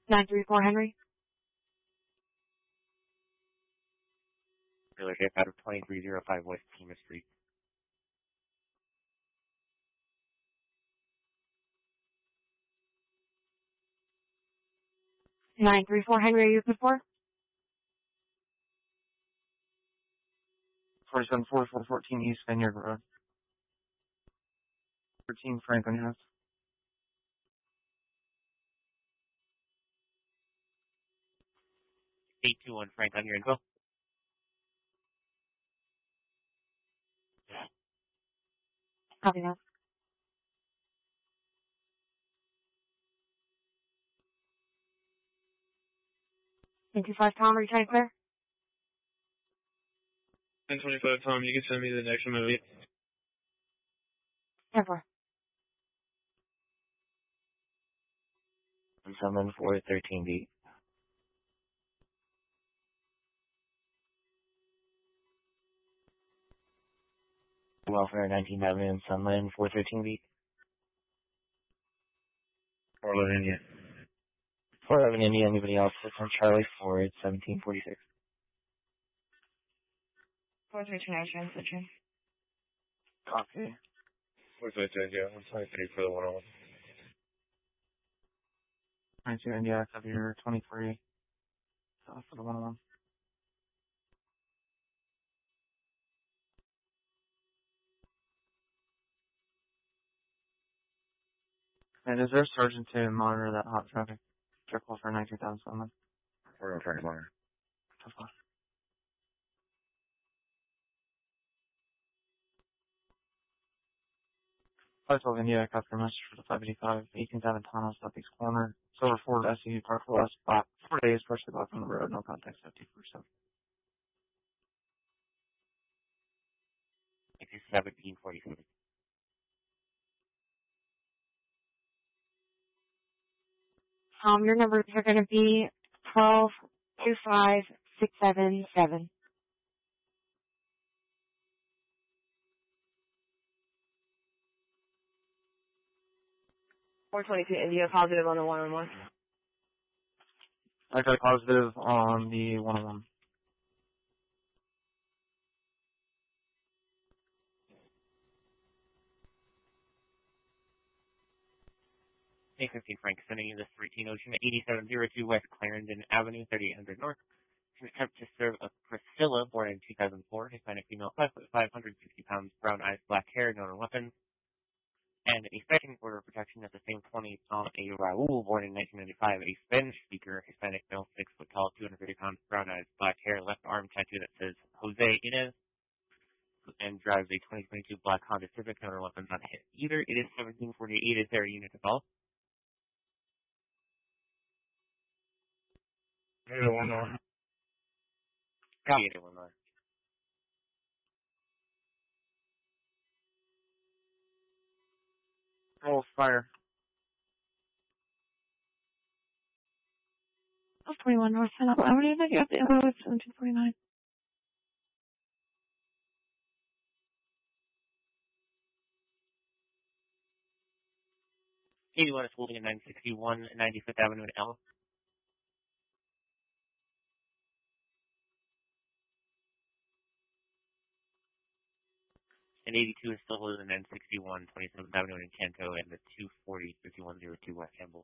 934 Henry. Dealership out of 2305 West Pima Street. Nine three four Henry, are you good for? 474414 East Vineyard Road. 13 Franklin Ave. 821 Frank on your info. Copy that. Thank you, 5 Tom, are you trying to clear? 1025 Tom, you can send me the next movie. 10-4. Sunland 413B. Welfare 19 Avenue in Sunland 413B. 411 India. 411 India, anybody else? From Charlie Ford, 1746. 432 transition. Copy. 422 India, 123 for the 101. 92 India, copy your 23. For the 101. And is there a sergeant to monitor that hot traffic? Check for 19,000 someone. We're going to try to monitor. 512 India, copy your message for the 585, 18th Avenue Tunnel, Southeast Corner. Silver Ford SUV parked for last spot. 4 days, partially blocked on the road, no contact, 50%. 1747. Your numbers are going to be 1225677. 422 India, positive on the 111. I got positive on the 101. A15 Frank, sending you this 13 Ocean 8702 West Clarendon Avenue, 3800 North. Attempt to serve a Priscilla, born in 2004, Hispanic female, 5 foot 560 pounds, brown eyes, black hair, known weapons. And a second order of protection at the same 20 on a Raul, born in 1995, a Spanish speaker, Hispanic male, 6 foot tall, 230 pounds, brown eyes, black hair, left arm tattoo that says Jose Inez, and drives a 2022 black Honda Civic, known weapons on hit. Either it is 1748, is there a unit to call? Either one on. Copy it, one more. Oh, fire. That's 21 North Central Avenue, then you have the info with 1749. '81 is holding at 961 95th Avenue in L. And 82 is still holding at 961 27th Avenue in Canto and the 240 5102 West Campbell.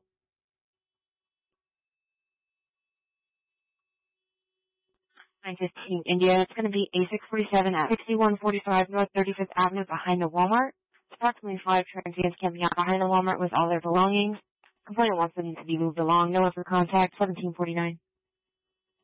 915 India, it's going to be A647 at 6145 North 35th Avenue behind the Walmart. Approximately 5 transients camping out behind the Walmart with all their belongings. Complainant wants them to be moved along. No one for contact, 1749.